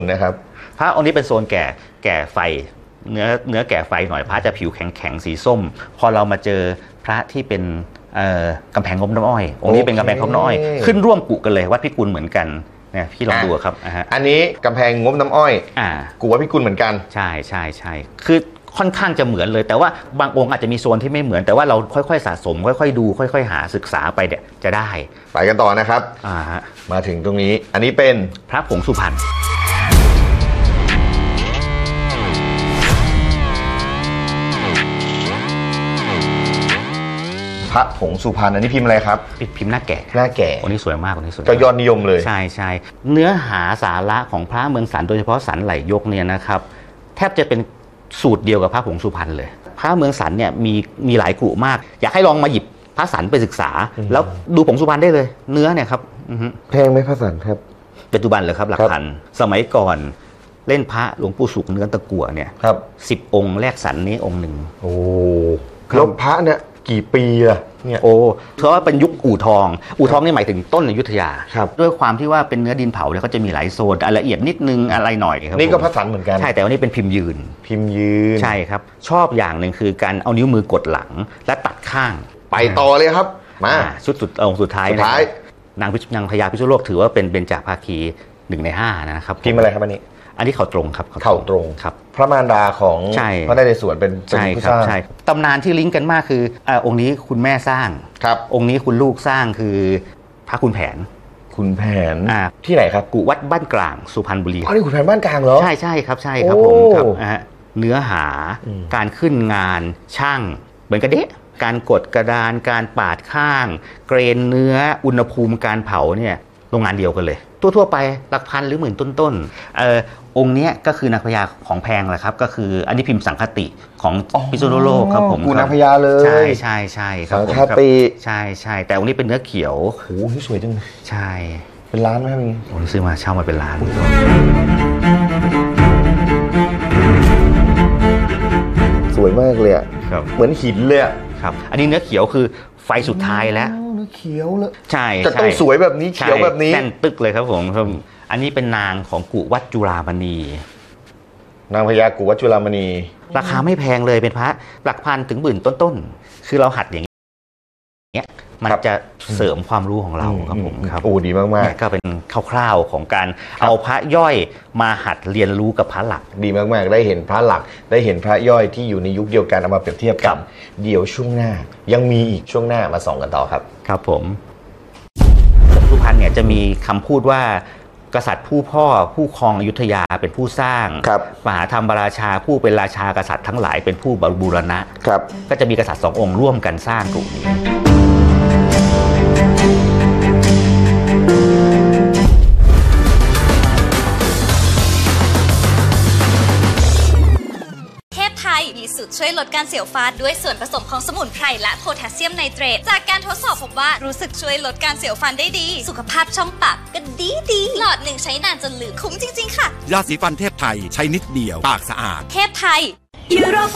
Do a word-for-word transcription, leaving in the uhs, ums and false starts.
นะครับพระองค์นี้เป็นโซนแก่แก่ไฟเนื้อเนื้อแก่ไฟหน่อยพระจะผิวแข็งแข็งสีส้มพอเรามาเจอพระที่เป็นกำแพงงบน้ำอ้อยองค์นี้เป็นกำแพงงบน้ำอ้อยขึ้นร่วมกุกันเลยวัดพิกุลเหมือนกันเนี่ยพี่ลองดูครับอันนี้กำแพงงบน้ำอ้อยกุวัดพิกุลเหมือนกันใช่ใช่ใช่คือค่อนข้างจะเหมือนเลยแต่ว่าบางองค์อาจจะมีโซนที่ไม่เหมือนแต่ว่าเราค่อยๆสะสมค่อยๆดูค่อยๆหาศึกษาไปเนี่ยจะได้ไปกันต่อนะครับมาถึงตรงนี้อันนี้เป็นพระผงสุพรรณพระผงสุพรรณอันนี้พิมพ์อะไรครับพิมพ์หน้าแก่หน้าแก่อันนี้สวยมากอันนี้สวยก็ยอดนิยมเลยใช่ใช่เนื้อหาสาระของพระเมืองสันโดยเฉพาะสันไหลยกเนี่ยนะครับแทบจะเป็นสูตรเดียวกับพระผงสุพรรณเลยพระเมืองสันเนี่ยมีมีหลายกลุ่มมากอยากให้ลองมาหยิบพระสันไปศึกษาแล้วดูผงสุพรรณได้เลยเนื้อเนี่ยครับแพงไหมพระสันครับปัจจุบันเลยครับหลักพันสมัยก่อนเล่นพระหลวงปู่สุขเนื้อตะกั่วเนี่ยครับสิบองค์แรกสันนี้องค์หนึ่งโอ้แล้วพระเนี่ยกี่ปีล่ะเนี่ยโอ้เพราะว่าเป็นยุคอู่ทองอู่ทองนี่หมายถึงต้นอยุธยาด้วยความที่ว่าเป็นเนื้อดินเผาเนี่ยเขาจะมีหลายโซนละเอียดนิดนึงอะไรหน่อยครับนี่ก็พระสันเหมือนกันใช่แต่ว่านี่เป็นพิมพ์ยืนพิมพ์ยืนใช่ครับชอบอย่างหนึ่งคือการเอานิ้วมือกดหลังและตัดข้างไปต่อเลยครับมาชุดสุดองค์สุดท้ายสุดท้ายนางนางพญาพิษณุโลกถือว่าเป็นเบญจภาคีหนึ่งในห้านะครับพิมพ์อะไรครับอันนี้อันนี้เข่าตรงครับเข่าตรงครับพระมารดาของพระนเรศวรเป็นผู้สร้างตำนานที่ลิงก์กันมากคือองค์นี้คุณแม่สร้างครับองค์นี้คุณลูกสร้างคือพระคุณแผนคุณแผนที่ไหนครับกุวัดบ้านกลางสุพรรณบุรีอ๋อนี่คุณแผนบ้านกลางเหรอใช่ใช่ครับใช่ครับผมครับเนื้อหาการขึ้นงานช่างเหมือนกันเด๊ะการกดกระดานการปาดข้างเกรนเนื้ออุณหภูมิการเผาเนี่ยโรงงานเดียวกันเลยทั่วๆไปหลักพันหรือหมื่นต้นๆเอ่อองค์นี้ก็คือนางพญาของแพงแหละครับก็คืออันนี้พิมพ์สังคติของพิษณุโลกครับผมกูนางพญาเลยใช่ใช่ใช่ครับสังคติใช่ใช่แต่องค์นี้เป็นเนื้อเขียวโอ้โหสวยจังใช่เป็นล้านไหมครับนี่ผมซื้อมาเช่ามาเป็นล้านสวยมากเลยอ่ะเหมือนหินเลยครับอันนี้เนื้อเขียวคือไฟสุดท้ายแล้วเนื้อเขียวเลยใช่จะต้องสวยแบบนี้เขียวแบบนี้แน่นตึกเลยครับผมอันนี้เป็นนางของกุวัดจุฬามณีนางพญากุวัดจุฬามณีราคาไม่แพงเลยเป็นพระหลักพันถึงหมื่นต้นๆคือเราหัดอย่างเงี้ยมันจะเสริมความรู้ของเราครับผมครับโอ้ดีมากๆก็เป็นคร่าวๆของการเอาพระย่อยมาหัดเรียนรู้กับพระหลักดีมากๆได้เห็นพระหลักได้เห็นพระย่อยที่อยู่ในยุคเดียวกันเอามาเปรียบเทียบกันเดี๋ยวช่วงหน้ายังมีอีกช่วงหน้ามาส่องกันต่อครับครับผมสุพรรณเนี่ยจะมีคำพูดว่ากษัตริย์ผู้พ่อผู้ครองอยุธยาเป็นผู้สร้างมหาธรรมราชาผู้เป็นราชากษัตริย์ทั้งหลายเป็นผู้บูรณะก็จะมีกษัตริย์สององค์ร่วมกันสร้างกลุ่มนี้มีสูตรช่วยลดการเสียวฟันด้วยส่วนผสมของสมุนไพรและโพแทสเซียมไนเตรตจากการทดสอบพบว่ารู้สึกช่วยลดการเสียวฟันได้ดีสุขภาพช่องปากก็ดีดีหลอดหนึ่งใช้นานจนลืมคุ้มจริงๆค่ะยาสีฟันเทพไทยใช้นิดเดียวปากสะอาดเทพไทยยูโร